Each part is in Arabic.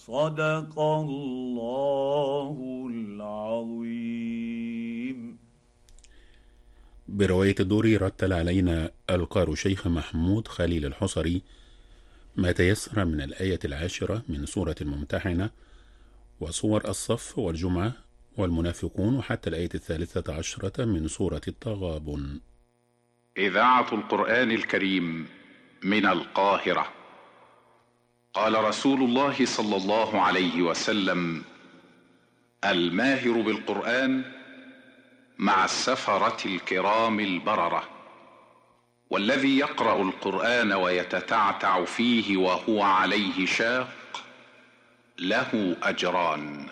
صدق الله العظيم. برواية الدوري رتل علينا القارئ شيخ محمود خليل الحصري ما تيسر من الآية 10 من سورة الممتحنة وصور الصف والجمعة والمنافقون وحتى الآية 13 من سورة التغابن. إذاعة القرآن الكريم من القاهرة. قال رسول الله صلى الله عليه وسلم: الماهر بالقرآن مع السفرة الكرام البررة، والذي يقرأ القرآن ويتتعتع فيه وهو عليه شاق له أجران.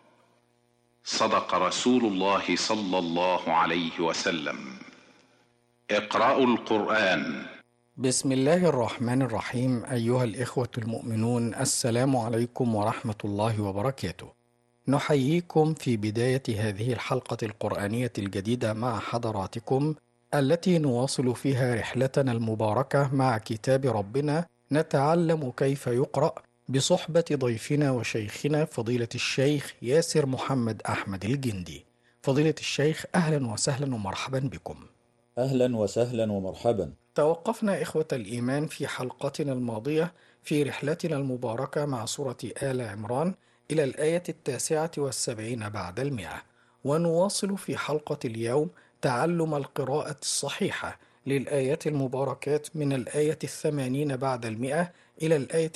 صدق رسول الله صلى الله عليه وسلم. اقرأوا القرآن. بسم الله الرحمن الرحيم. أيها الإخوة المؤمنون، السلام عليكم ورحمة الله وبركاته. نحييكم في بداية هذه الحلقة القرآنية الجديدة مع حضراتكم، التي نواصل فيها رحلتنا المباركة مع كتاب ربنا، نتعلم كيف يقرأ، بصحبة ضيفنا وشيخنا فضيلة الشيخ ياسر محمد أحمد الجندي. فضيلة الشيخ، أهلا وسهلا ومرحبا بكم. أهلا وسهلا ومرحبا. توقفنا إخوة الإيمان في حلقتنا الماضية في رحلتنا المباركة مع سورة آل عمران إلى الآية 79 بعد 100، ونواصل في حلقة اليوم تعلم القراءة الصحيحة للآيات المباركات من الآية 80 بعد 100 إلى الآية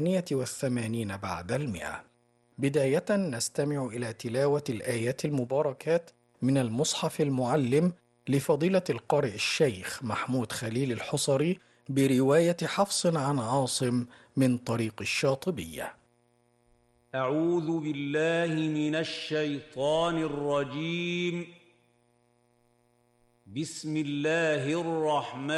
82 بعد 100. بداية نستمع إلى تلاوة الآيات المباركات من المصحف المعلم لفضيلة القارئ الشيخ محمود خليل الحصري، برواية حفص عن عاصم من طريق الشاطبية. أعوذ بالله من الشيطان الرجيم. بسم الله الرحمن